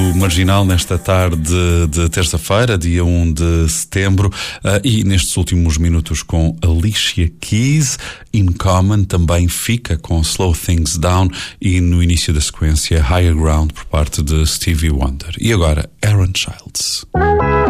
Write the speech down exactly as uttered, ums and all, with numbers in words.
Marginal nesta tarde de terça-feira, dia um de setembro, uh, e nestes últimos minutos com Alicia Keys. In Common também fica com Slow Things Down e no início da sequência Higher Ground por parte de Stevie Wonder. E agora Aaron Childs.